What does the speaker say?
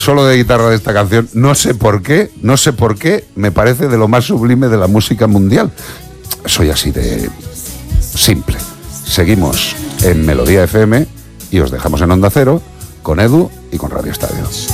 solo de guitarra de esta canción, no sé por qué, me parece de lo más sublime de la música mundial. Soy así de simple. Seguimos en Melodía FM y os dejamos en Onda Cero con Edu y con Radio Estadio.